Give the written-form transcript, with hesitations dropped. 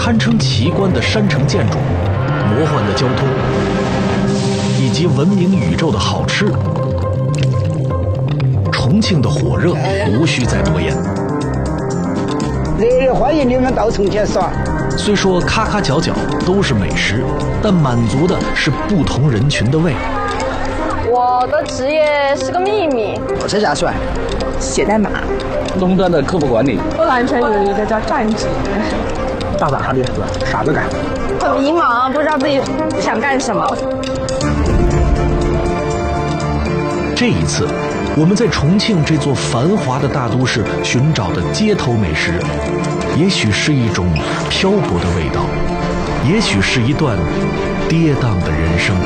堪称奇观的山城建筑、魔幻的交通，以及闻名宇宙的好吃，重庆的火热无需再多言。 热烈欢迎你们到重庆耍。 虽说咔咔角角都是美食，但满足的是不同人群的胃。 我的职业是个秘密。 火车下水， 写代码， 终端的客户管理。 我完全有一个叫站职。 到哪里是吧？啥都干。 很迷茫，不知道自己想干什么。 这一次，我们在重庆这座繁华的大都市寻找的街头美食，也许是一种漂泊的味道，也许是一段跌宕的人生。